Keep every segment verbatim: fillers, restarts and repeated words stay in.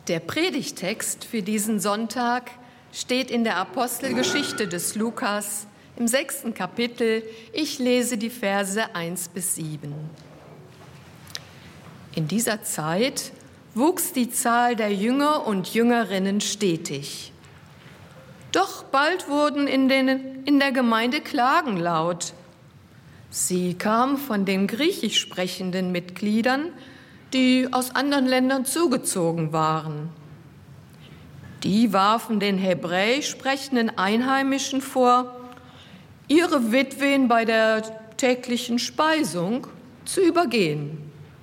Der Predigtext für diesen Sonntag steht in der Apostelgeschichte des Lukas im sechsten Kapitel. Ich lese die Verse eins bis sieben. In dieser Zeit wuchs die Zahl der Jünger und Jüngerinnen stetig. Doch bald wurden in, den, in der Gemeinde Klagen laut. Sie kamen von den griechisch sprechenden Mitgliedern, die aus anderen Ländern zugezogen waren. Die warfen den hebräisch sprechenden Einheimischen vor, ihre Witwen bei der täglichen Speisung zu übergehen.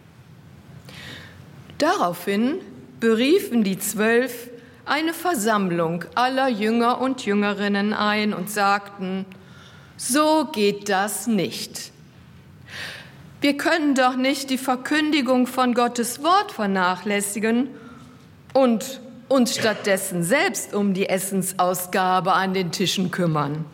Daraufhin beriefen die Zwölf eine Versammlung aller Jünger und Jüngerinnen ein und sagten: So geht das nicht. Wir können doch nicht die Verkündigung von Gottes Wort vernachlässigen und uns stattdessen selbst um die Essensausgabe an den Tischen kümmern.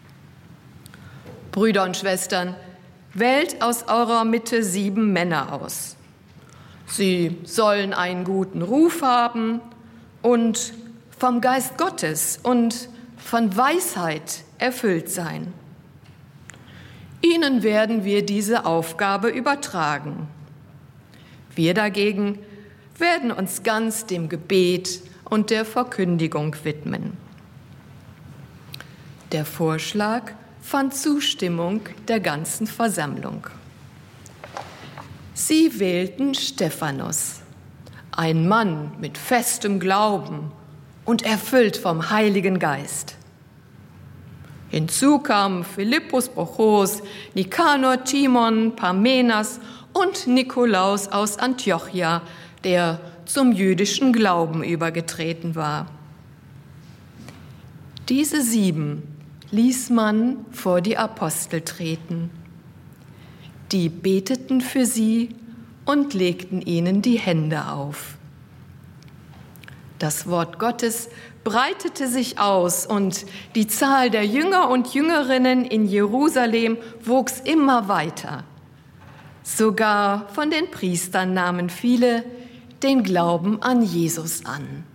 Brüder und Schwestern, wählt aus eurer Mitte sieben Männer aus. Sie sollen einen guten Ruf haben und vom Geist Gottes und von Weisheit erfüllt sein. Ihnen werden wir diese Aufgabe übertragen. Wir dagegen werden uns ganz dem Gebet und der Verkündigung widmen. Der Vorschlag fand Zustimmung der ganzen Versammlung. Sie wählten Stephanus, ein Mann mit festem Glauben und erfüllt vom Heiligen Geist. Hinzu kamen Philippus, Prochos, Nikanor, Timon, Parmenas und Nikolaus aus Antiochia, der zum jüdischen Glauben übergetreten war. Diese sieben ließ man vor die Apostel treten. Die beteten für sie und legten ihnen die Hände auf. Das Wort Gottes breitete sich aus und die Zahl der Jünger und Jüngerinnen in Jerusalem wuchs immer weiter. Sogar von den Priestern nahmen viele den Glauben an Jesus an.